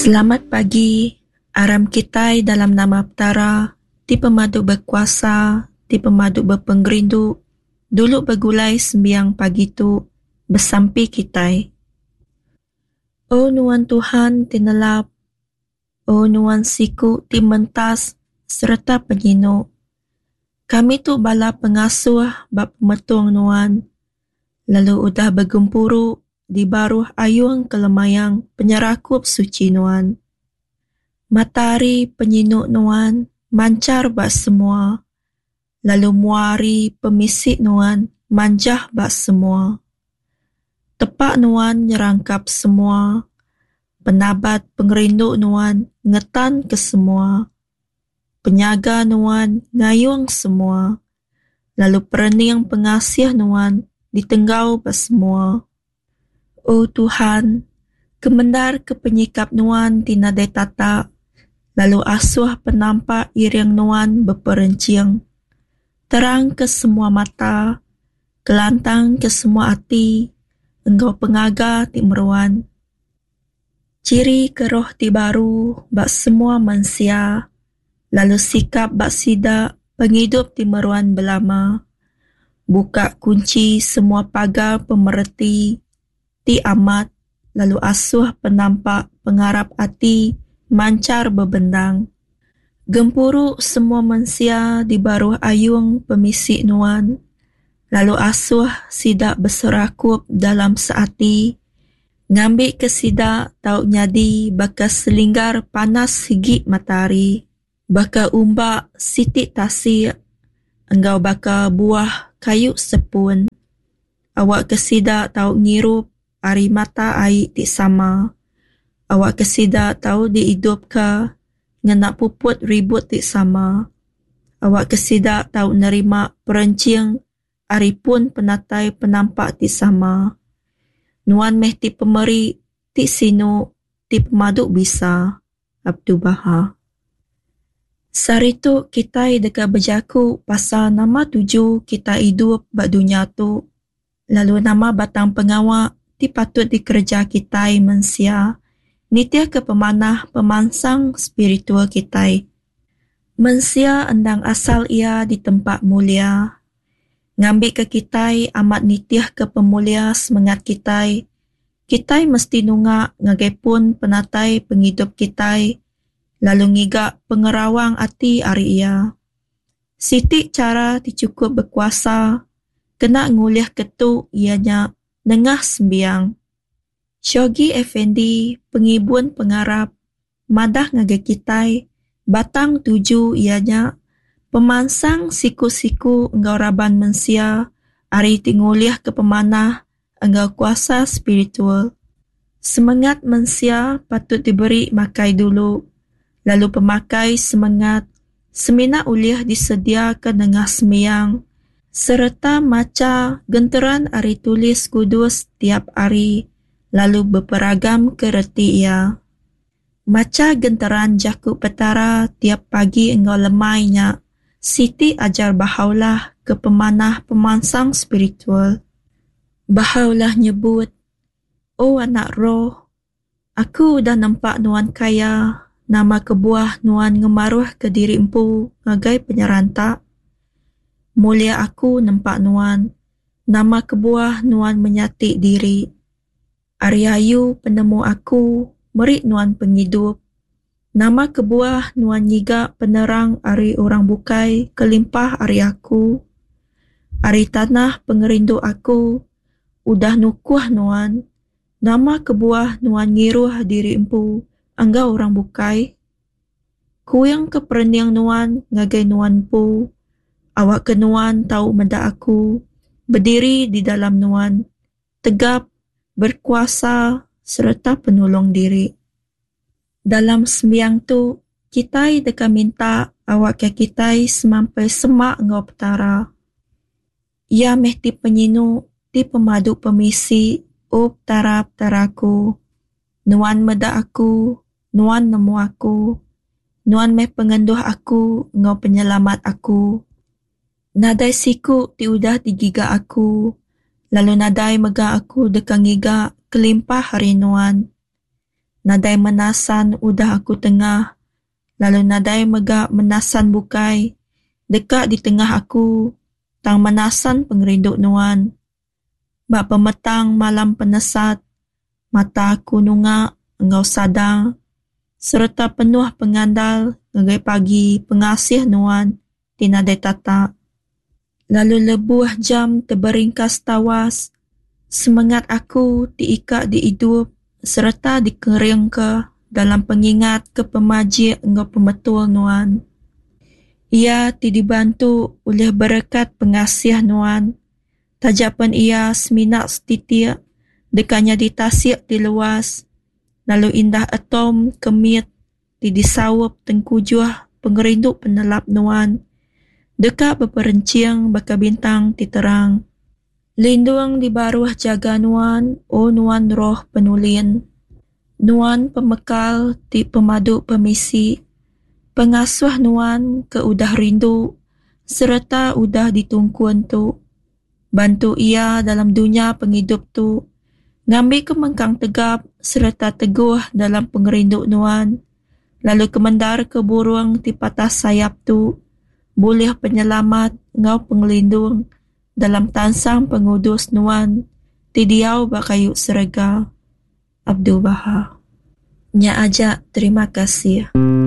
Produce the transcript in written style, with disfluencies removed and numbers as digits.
Selamat pagi, aram kitai dalam nama Aptara, ti pemadu berkuasa, ti pemadu berpenggerindu, dulu bergulai sembiang pagi tu, bersampi kitai. Oh nuan Tuhan tinelap, oh nuan siku ti mentas, serta penyinu. Kami tu bala pengasuh bab pemetung nuan, lalu udah bergempuru di baruh ayung kelemayang penyerakup suci nuan. Matahari penyinuk nuan mancar bak semua, lalu muari pemisik nuan manjah bak semua. Tepak nuan nyerangkap semua, penabat pengerinduk nuan ngetan ke semua. Penyaga nuan ngayung semua, lalu perening pengasih nuan ditenggau bak semua. Oh Tuhan, kemendar ke penyikap nuan tinadai tata, lalu asuh penampak iring nuan berperenciang. Terang ke semua mata, kelantang ke semua hati, engkau pengaga ti meruan. Ciri ke roh ti baru bak semua manusia, lalu sikap bak sida penghidup ti meruan belama. Buka kunci semua pagar pemerhati, ti amat, lalu asuh penampak pengarap hati, mancar bebendang. Gempuru semua manusia di baruh ayung pemisik nuan, lalu asuh sidak berserakup dalam seati, ngambil ke sidak tau nyadi baka selinggar panas higit matahari, baka umbak sitik tasir, enggau baka buah kayu sepun. Awak ke sidak tau ngirup ari mata air ti sama. Awak ke sidak tau dihidup ke ngenak puput ribut ti sama. Awak ke sidak tau nerima perencing ari pun penatai penampak ti sama. Nuan meh ti pemeri ti sinu ti pemaduk bisa. Abdu Baha. Saritu kita deka berjaku pasal nama 7 kita hidup bak dunia tu. Lalu nama batang pengawak ti patut dikerja kita mensia. Nitia ke pemanah pemansang spiritual kita. Mensia endang asal ia di tempat mulia. Ngambil ke kita amat nitiah ke pemulia semangat kita. Kita mesti nungak ngagepun penatai penghidup kita. Lalu ngigak pengerawang hati ari ia. Sitik cara dicukup berkuasa. Kena nguliah ketuk ianya nengah sembiang. Syogi Effendi, pengibun pengarap, madah ngage kitai, batang 7 ianya, pemansang siku-siku enggau raban mensia, ari tinguliah ke pemanah, enggau kuasa spiritual. Semangat mensia patut diberi makai dulu, lalu pemakai semangat, semina uliah disedia ke nengah sembiang, serta maca genteran ari tulis kudus tiap hari, lalu berperagam kereti ia. Maca genteran jakuk petara tiap pagi engkau lemainya. Siti ajar bahaulah ke pemanah pemansang spiritual. Bahaulah nyebut, oh anak roh, aku dah nampak nuan kaya, nama kebuah nuan ngemaruh ke diri empu ngagai penyerantak. Mulia aku nampak nuan, nama kebuah nuan menyatik diri. Ariayu penemu aku, merik nuan penghidup. Nama kebuah nuan nyiga penerang ari orang bukai, kelimpah ari aku. Ari tanah pengerindu aku, udah nukuh nuan. Nama kebuah nuan ngiruh diri empu, angga orang bukai. Kuyang keperniang nuan, ngagai nuan pu. Awak ke nuan tahu menda aku, berdiri di dalam nuan, tegap, berkuasa serta penolong diri. Dalam sembiang tu, kita deka minta awak ke kita semampai semak ngau petara. Ia meh ti penyinu, ti pemadu pemisi, o petara-petaraku. Nuan meda aku, nuan nemu aku. Nuan meh pengenduh aku, ngau penyelamat aku. Nadai siku ti udah digiga aku. Lalu nadai mega aku deka ngiga kelimpah hari nuan. Nadai menasan udah aku tengah, lalu nadai megak menasan bukai, dekat di tengah aku, tang menasan pengerinduk nuan. Bak pemetang malam penesat, mata aku nungak, engkau sadang, serta penuh pengandal, ngegai pagi pengasih nuan, tinadai tata. Lalu lebuh jam terberingkas tawas, semangat aku diikat di hidup, serta dikering ke dalam pengingat ke pemajik engkau pemetul nuan. Ia dibantu oleh berkat pengasih nuan. Tajapan ia seminak setitik, dekanya ditasik di luas, lalu indah atom kemit, disawap tengkujuh pengerinduk penelap nuan, dekat berperencing baka bintang diterang. Lindung di baruh jaga nuan, o nuan roh penulin, nuan pemekal di pemadu pemisi, pengasuh nuan ke udah rindu, serta udah ditungkuan tu. Bantu ia dalam dunia penghidup tu, ngambil kemengkang tegap serta teguh dalam pengerinduk nuan, lalu kemendar ke burung di patah sayap tu, boleh penyelamat ngau pengelindung dalam tansang pengudus nuan, tidiau bakayuk serega. Abdul Baha. Nya ajak terima kasih.